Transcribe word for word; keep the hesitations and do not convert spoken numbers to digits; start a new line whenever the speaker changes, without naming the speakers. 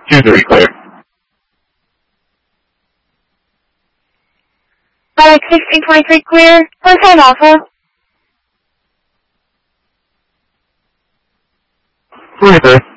two three clear.
Alex sixteen twenty-three clear. First time Alpha.
twenty-three.